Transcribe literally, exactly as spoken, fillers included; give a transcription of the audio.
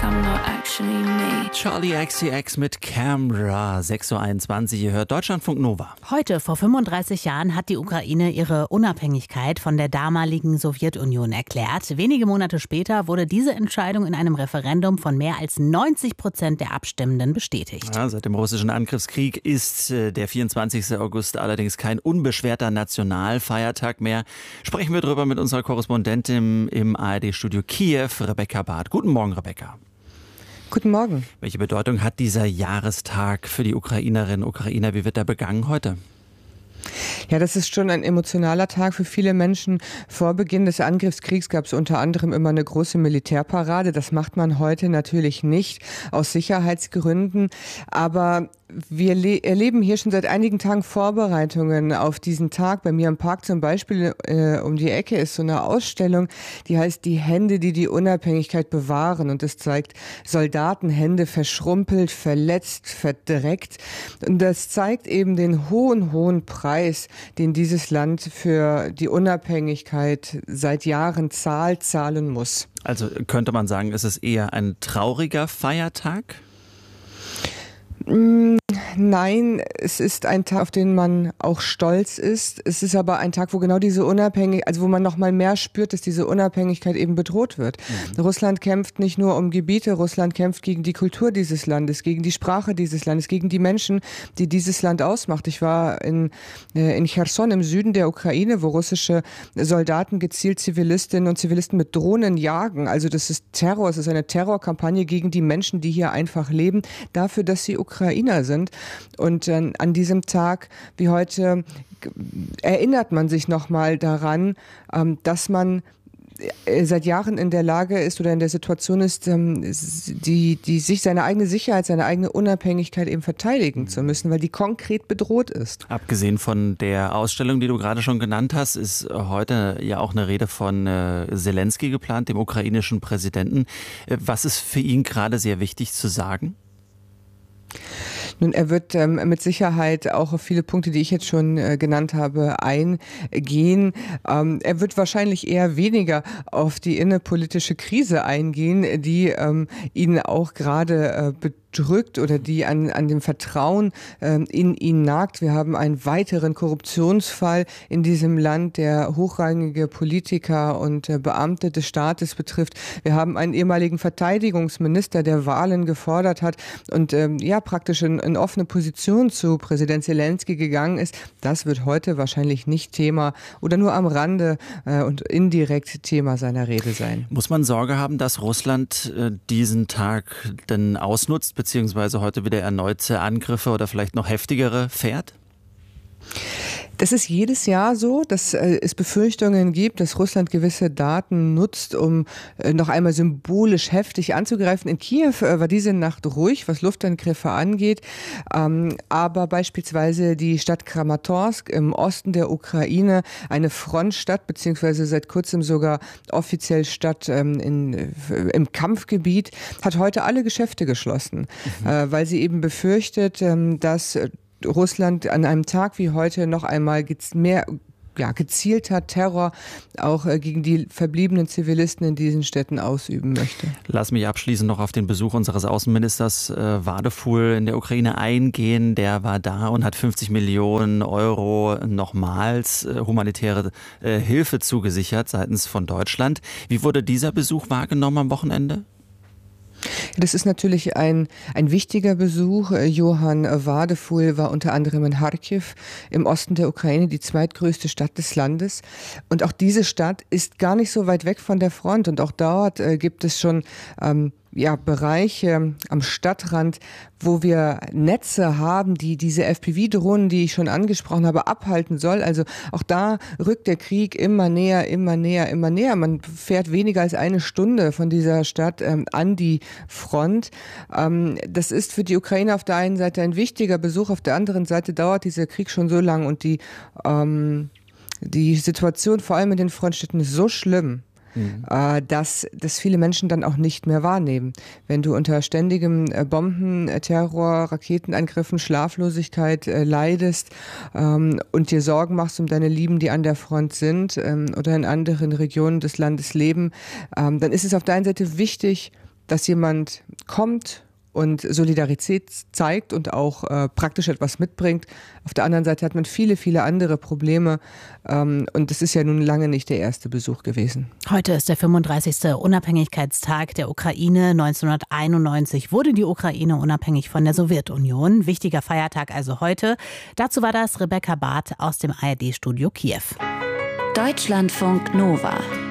I'm not actually me. Charlie X C X mit Camera, sechs Uhr einundzwanzig, ihr hört Deutschlandfunk Nova. Heute, vor fünfunddreißig Jahren, hat die Ukraine ihre Unabhängigkeit von der damaligen Sowjetunion erklärt. Wenige Monate später wurde diese Entscheidung in einem Referendum von mehr als neunzig Prozent der Abstimmenden bestätigt. Ja, seit dem russischen Angriffskrieg ist äh, der vierundzwanzigster August allerdings kein unbeschwerter Nationalfeiertag mehr. Sprechen wir darüber mit unserer Korrespondentin im A R D-Studio Kiew, Rebecca Barth. Guten Morgen, Rebecca. Guten Morgen. Welche Bedeutung hat dieser Jahrestag für die Ukrainerinnen und Ukrainer? Wie wird er begangen heute? Ja, das ist schon ein emotionaler Tag für viele Menschen. Vor Beginn des Angriffskriegs gab es unter anderem immer eine große Militärparade. Das macht man heute natürlich nicht, aus Sicherheitsgründen. Aber wir le- erleben hier schon seit einigen Tagen Vorbereitungen auf diesen Tag. Bei mir im Park zum Beispiel äh, um die Ecke ist so eine Ausstellung, die heißt Die Hände, die die Unabhängigkeit bewahren. Und es zeigt Soldatenhände verschrumpelt, verletzt, verdreckt. Und das zeigt eben den hohen, hohen Preis, den dieses Land für die Unabhängigkeit seit Jahren zahlt, zahlen muss. Also könnte man sagen, ist es eher ein trauriger Feiertag? Nein, es ist ein Tag, auf den man auch stolz ist. Es ist aber ein Tag, wo genau diese Unabhängigkeit, also wo man noch mal mehr spürt, dass diese Unabhängigkeit eben bedroht wird. Mhm. Russland kämpft nicht nur um Gebiete, Russland kämpft gegen die Kultur dieses Landes, gegen die Sprache dieses Landes, gegen die Menschen, die dieses Land ausmacht. Ich war in, äh, in Cherson im Süden der Ukraine, wo russische Soldaten gezielt Zivilistinnen und Zivilisten mit Drohnen jagen. Also das ist Terror, es ist eine Terrorkampagne gegen die Menschen, die hier einfach leben, dafür, dass sie Ukrainer sind. Und äh, an diesem Tag wie heute erinnert man sich nochmal daran, ähm, dass man seit Jahren in der Lage ist oder in der Situation ist, die, die sich seine eigene Sicherheit, seine eigene Unabhängigkeit eben verteidigen zu müssen, weil die konkret bedroht ist. Abgesehen von der Ausstellung, die du gerade schon genannt hast, ist heute ja auch eine Rede von Zelensky geplant, dem ukrainischen Präsidenten. Was ist für ihn gerade sehr wichtig zu sagen? Nun, er wird ähm, mit Sicherheit auch auf viele Punkte, die ich jetzt schon äh, genannt habe, eingehen. Ähm, er wird wahrscheinlich eher weniger auf die innerpolitische Krise eingehen, die ähm, ihn auch gerade äh, bedrückt. drückt oder die an, an dem Vertrauen äh, in ihn nagt. Wir haben einen weiteren Korruptionsfall in diesem Land, der hochrangige Politiker und äh, Beamte des Staates betrifft. Wir haben einen ehemaligen Verteidigungsminister, der Wahlen gefordert hat und ähm, ja praktisch in, in offene Position zu Präsident Zelensky gegangen ist. Das wird heute wahrscheinlich nicht Thema oder nur am Rande äh, und indirekt Thema seiner Rede sein. Muss man Sorge haben, dass Russland äh, diesen Tag denn ausnutzt, beziehungsweise heute wieder erneute Angriffe oder vielleicht noch heftigere fährt? Das ist jedes Jahr so, dass äh, es Befürchtungen gibt, dass Russland gewisse Daten nutzt, um äh, noch einmal symbolisch heftig anzugreifen. In Kiew äh, war diese Nacht ruhig, was Luftangriffe angeht. Ähm, aber beispielsweise die Stadt Kramatorsk im Osten der Ukraine, eine Frontstadt, beziehungsweise seit kurzem sogar offiziell Stadt ähm, in, äh, im Kampfgebiet, hat heute alle Geschäfte geschlossen, mhm. äh, weil sie eben befürchtet, ähm, dass Russland an einem Tag wie heute noch einmal mehr ja, gezielter Terror auch äh, gegen die verbliebenen Zivilisten in diesen Städten ausüben möchte. Lass mich abschließend noch auf den Besuch unseres Außenministers äh, Vadeful in der Ukraine eingehen. Der war da und hat fünfzig Millionen Euro nochmals äh, humanitäre äh, Hilfe zugesichert seitens von Deutschland. Wie wurde dieser Besuch wahrgenommen am Wochenende? Das ist natürlich ein, ein wichtiger Besuch. Johann Vadeful war unter anderem in Charkiw im Osten der Ukraine, die zweitgrößte Stadt des Landes. Und auch diese Stadt ist gar nicht so weit weg von der Front. Und auch dort äh, gibt es schon ähm, ja, Bereiche am Stadtrand, wo wir Netze haben, die diese F P V-Drohnen, die ich schon angesprochen habe, abhalten soll. Also auch da rückt der Krieg immer näher, immer näher, immer näher. Man fährt weniger als eine Stunde von dieser Stadt ähm, an die Front. Ähm, das ist für die Ukraine auf der einen Seite ein wichtiger Besuch, auf der anderen Seite dauert dieser Krieg schon so lang und die, ähm, die Situation vor allem in den Frontstädten ist so schlimm, Mhm. dass, dass viele Menschen dann auch nicht mehr wahrnehmen. Wenn du unter ständigem Bomben, Terror, Raketenangriffen, Schlaflosigkeit äh, leidest ähm, und dir Sorgen machst um deine Lieben, die an der Front sind ähm, oder in anderen Regionen des Landes leben, ähm, dann ist es auf der einen Seite wichtig, dass jemand kommt und Solidarität zeigt und auch äh, praktisch etwas mitbringt. Auf der anderen Seite hat man viele, viele andere Probleme. Ähm, und es ist ja nun lange nicht der erste Besuch gewesen. Heute ist der fünfunddreißigste Unabhängigkeitstag der Ukraine. neunzehnhunderteinundneunzig wurde die Ukraine unabhängig von der Sowjetunion. Wichtiger Feiertag also heute. Dazu war das Rebecca Barth aus dem A R D-Studio Kiew. Deutschlandfunk Nova.